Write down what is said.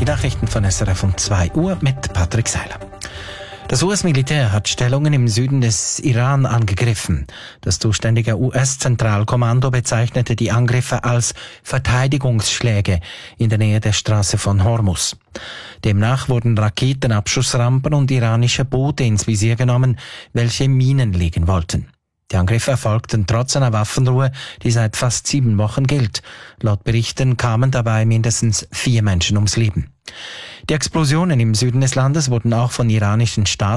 Nachrichten von SRF um 2 Uhr mit Patrick Seiler. Das US-Militär hat Stellungen im Süden des Iran angegriffen. Das zuständige US-Zentralkommando bezeichnete die Angriffe als Verteidigungsschläge in der Nähe der Straße von Hormuz. Demnach wurden Raketenabschussrampen und iranische Boote ins Visier genommen, welche Minen legen wollten. Die Angriffe erfolgten trotz einer Waffenruhe, die seit fast 7 Wochen gilt. Laut Berichten kamen dabei mindestens 4 Menschen ums Leben. Die Explosionen im Süden des Landes wurden auch von iranischen